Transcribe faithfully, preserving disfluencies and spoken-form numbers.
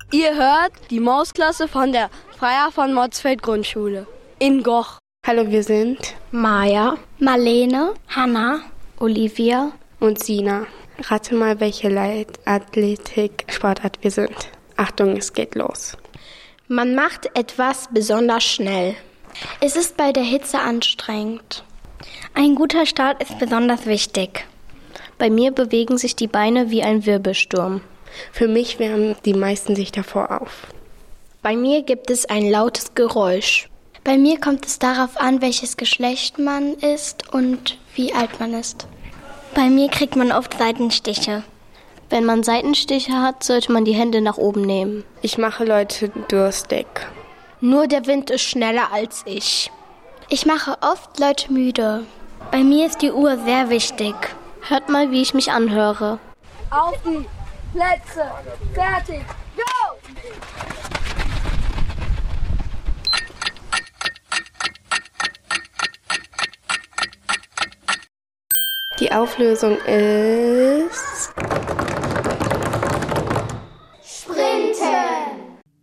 Ihr hört die Mausklasse von der Freier von Motzfeld Grundschule in Goch. Hallo, wir sind Maja, Marlene, Hanna, Olivia und Sina. Rate mal, welche Leichtathletik-Sportart wir sind. Achtung, es geht los. Man macht etwas besonders schnell. Es ist bei der Hitze anstrengend. Ein guter Start ist besonders wichtig. Bei mir bewegen sich die Beine wie ein Wirbelsturm. Für mich wärmen die meisten sich davor auf. Bei mir gibt es ein lautes Geräusch. Bei mir kommt es darauf an, welches Geschlecht man ist und wie alt man ist. Bei mir kriegt man oft Seitenstiche. Wenn man Seitenstiche hat, sollte man die Hände nach oben nehmen. Ich mache Leute durstig. Nur der Wind ist schneller als ich. Ich mache oft Leute müde. Bei mir ist die Uhr sehr wichtig. Hört mal, wie ich mich anhöre. Auf die Plätze, fertig, go! Die Auflösung ist